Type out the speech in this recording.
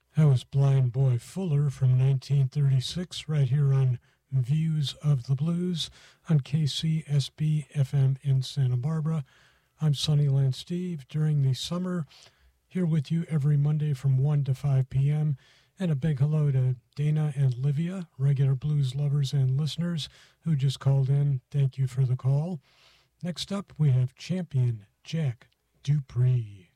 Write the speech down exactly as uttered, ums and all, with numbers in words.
That was Blind Boy Fuller from nineteen thirty-six right here on Views of the Blues on K C S B F M in Santa Barbara. I'm Sunnyland Steve during the summer, here with you every Monday from one to five p.m. And a big hello to Dana and Livia, regular blues lovers and listeners who just called in. Thank you for the call. Next up, we have champion Jack Dupree.